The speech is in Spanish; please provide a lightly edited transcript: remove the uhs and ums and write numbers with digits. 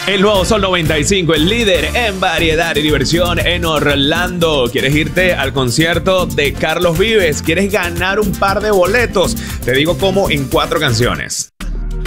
El nuevo Sol 95, el líder en variedad y diversión en Orlando. ¿Quieres irte al concierto de Carlos Vives? ¿Quieres ganar un par de boletos? Te digo cómo en 4 canciones.